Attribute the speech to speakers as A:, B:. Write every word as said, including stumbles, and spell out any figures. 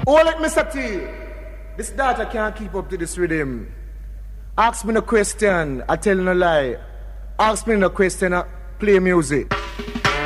A: Oh, let me say to you, this daughter can't keep up to this rhythm. Ask me no question, I tell no lie. Ask me no question, I play music.